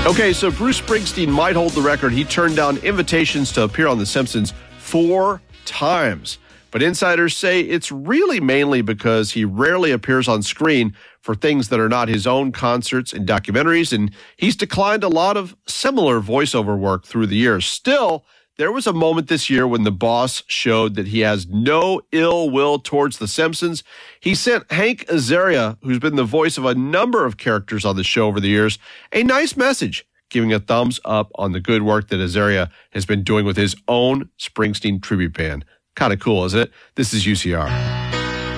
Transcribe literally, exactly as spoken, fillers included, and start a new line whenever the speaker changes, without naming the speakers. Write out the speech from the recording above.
Okay, so Bruce Springsteen might hold the record. He turned down invitations to appear on The Simpsons four times. But insiders say it's really mainly because he rarely appears on screen for things that are not his own concerts and documentaries, and he's declined a lot of similar voiceover work through the years. Still, there was a moment this year when the boss showed that he has no ill will towards The Simpsons. He sent Hank Azaria, who's been the voice of a number of characters on the show over the years, a nice message, giving a thumbs up on the good work that Azaria has been doing with his own Springsteen tribute band. Kind of cool, isn't it? This is U C R.